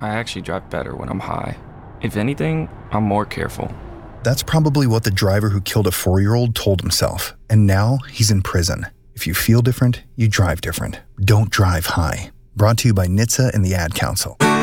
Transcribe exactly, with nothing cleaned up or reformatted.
I actually drive better when I'm high. If anything, I'm more careful. That's probably what the driver who killed a four-year-old told himself, and now he's in prison. If you feel different, you drive different. Don't drive high. Brought to you by N H T S A and the Ad Council.